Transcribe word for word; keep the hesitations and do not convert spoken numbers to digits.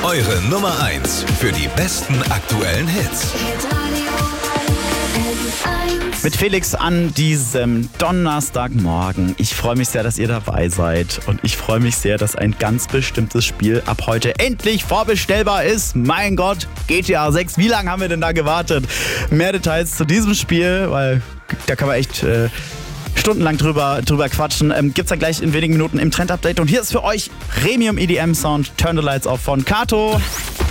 Eure Nummer eins für die besten aktuellen Hits. Mit Felix an diesem Donnerstagmorgen. Ich freue mich sehr, dass ihr dabei seid. Und ich freue mich sehr, dass ein ganz bestimmtes Spiel ab heute endlich vorbestellbar ist. Mein Gott, G T A sechs. Wie lange haben wir denn da gewartet? Mehr Details zu diesem Spiel, weil da kann man echt äh, stundenlang drüber, drüber quatschen. Ähm, gibt's dann gleich in wenigen Minuten im Trend-Update. Und hier ist für euch Premium E D M Sound Turn the Lights Off von Kato.